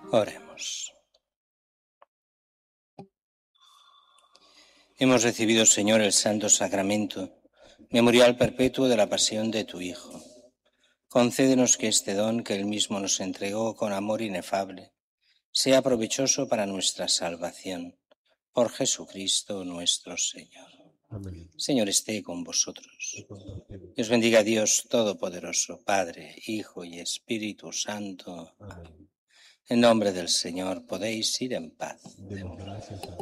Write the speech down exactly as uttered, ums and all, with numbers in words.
Oremos. Hemos recibido, Señor, el santo sacramento, memorial perpetuo de la pasión de tu Hijo. Concédenos que este don que Él mismo nos entregó con amor inefable sea provechoso para nuestra salvación. Por Jesucristo nuestro Señor. Amén. Señor, esté con vosotros. Dios bendiga a Dios Todopoderoso, Padre, Hijo y Espíritu Santo. Amén. En nombre del Señor podéis ir en paz. Demos gracias a